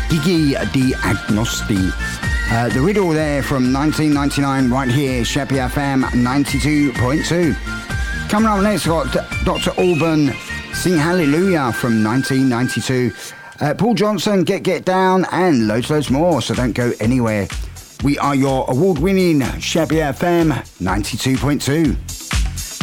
Gigi Di Agnosti. The Riddle there from 1999 right here, Sheppy FM 92.2. Coming up next, got Dr. Alban, Sing Hallelujah from 1992. Paul Johnson, Get Down, and loads more, so don't go anywhere. We are your award-winning Sheppy FM 92.2.